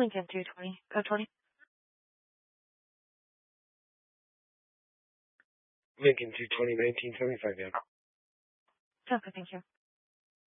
Lincoln 220, code 20. Lincoln 220, 1975, yeah. Okay, thank you.